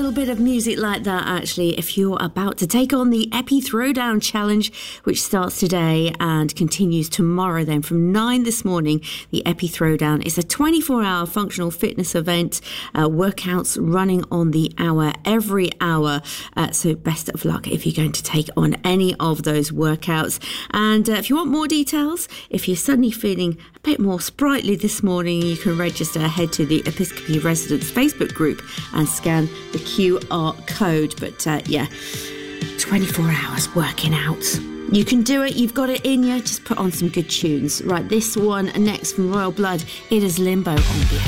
little bit of music like that, actually, if you're about to take on the Epi Throwdown Challenge, which starts today and continues tomorrow then from 9 this morning. The Epi Throwdown is a 24-hour functional fitness event, workouts running on the hour every hour. So best of luck if you're going to take on any of those workouts. And if you want more details, if you're suddenly feeling a bit more sprightly this morning, you can register. Head to the Episcopi Residents Facebook group and scan the QR code. But 24 hours working out. You can do it. You've got it in you. Just put on some good tunes. Right, this one next from Royal Blood. It is Limbo on BFM.